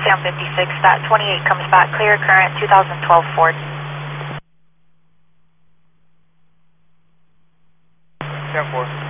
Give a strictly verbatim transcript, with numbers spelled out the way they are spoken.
Cam fifty-six, that twenty-eight comes back, clear current, two thousand twelve Ford. Cam four.